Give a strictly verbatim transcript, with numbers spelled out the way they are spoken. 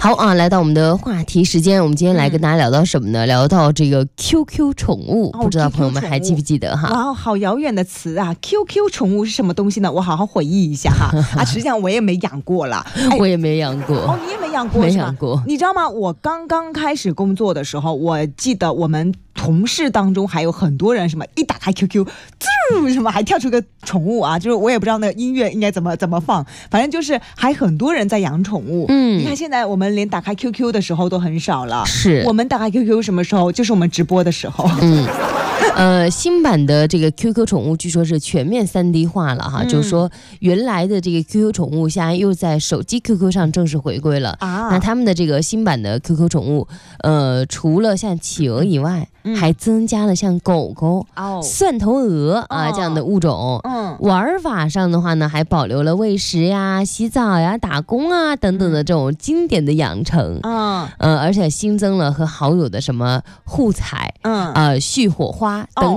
好啊，来到我们的话题时间，我们今天来跟大家聊到什么呢？嗯、聊到这个 Q Q 宠物，哦、不知道朋友们还记不记得哈？ 哇，好遥远的词啊 ！Q Q 宠物是什么东西呢？我好好回忆一下哈。啊，实际上我也没养过啦， 哎、我也没养过。 哦，你也没养过， 没养过。 你知道吗？我刚刚开始工作的时候，我记得我们同事当中还有很多人，什么一打开 Q Q， 什么还跳出个宠物啊，就是我也不知道那个音乐应该怎么怎么放，反正就是还很多人在养宠物。嗯，你看现在我们连打开 Q Q 的时候都很少了。 是， 我们打开 Q Q 什么时候？就是我们直播的时候。 嗯。呃，新版的这个 Q Q 宠物据说是全面 三 D 化了哈、嗯，就是说原来的这个 Q Q 宠物现在又在手机 Q Q 上正式回归了啊。那他们的这个新版的 Q Q 宠物，呃，除了像企鹅以外，嗯、还增加了像狗狗、哦、蒜头鹅啊、哦、这样的物种。嗯，玩法上的话呢，还保留了喂食呀、洗澡呀、打工啊等等的这种经典的养成。嗯，呃，而且新增了和好友的什么互踩，嗯，呃，续火花。等